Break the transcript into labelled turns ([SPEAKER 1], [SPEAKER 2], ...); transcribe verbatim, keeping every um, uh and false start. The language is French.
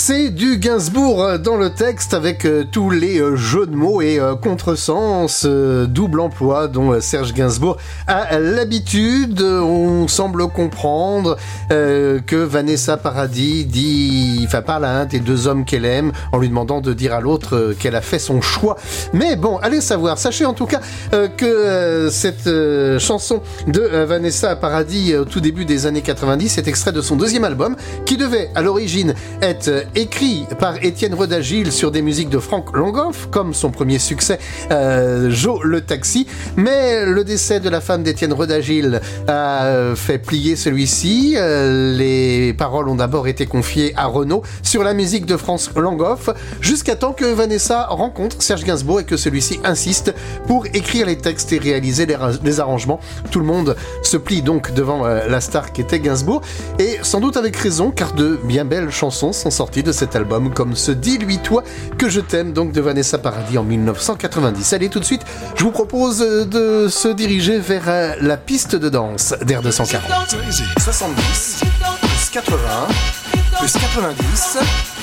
[SPEAKER 1] C'est du Gainsbourg dans le texte avec euh, tous les euh, jeux de mots et euh, contresens, euh, double emploi dont euh, Serge Gainsbourg a l'habitude. On semble comprendre euh, que Vanessa Paradis dit, enfin parle à un des deux hommes qu'elle aime en lui demandant de dire à l'autre euh, qu'elle a fait son choix. Mais bon, allez savoir. Sachez en tout cas euh, que euh, cette euh, chanson de euh, Vanessa Paradis euh, au tout début des années quatre-vingt-dix est extrait de son deuxième album qui devait à l'origine être écrit par Étienne Rodagil sur des musiques de Franck Longoff, comme son premier succès, euh, Joe le Taxi. Mais le décès de la femme d'Étienne Rodagil a fait plier celui-ci. Euh, les paroles ont d'abord été confiées à Renaud sur la musique de Franck Longoff, jusqu'à temps que Vanessa rencontre Serge Gainsbourg et que celui-ci insiste pour écrire les textes et réaliser les, les arrangements. Tout le monde se plie donc devant euh, la star qui était Gainsbourg, et sans doute avec raison, car de bien belles chansons sont sorties de cet album, comme ce Dis-lui toi que je t'aime, donc de Vanessa Paradis en dix-neuf cent quatre-vingt-dix. Allez, tout de suite, je vous propose de se diriger vers euh, la piste de danse d'Air deux cent quarante.
[SPEAKER 2] soixante-dix, plus quatre-vingts, plus quatre-vingt-dix,